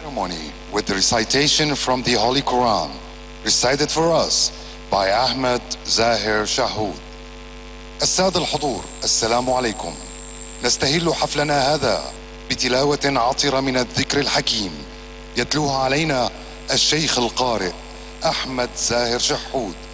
ceremony with the recitation from the Holy Quran, recited for us by Ahmed Zahir Shahood. السادة الحضور، السلام عليكم. نستهل حفلنا هذا بتلاوة عطرة من الذكر الحكيم يتلوها علينا الشيخ القارئ أحمد زاهر شحود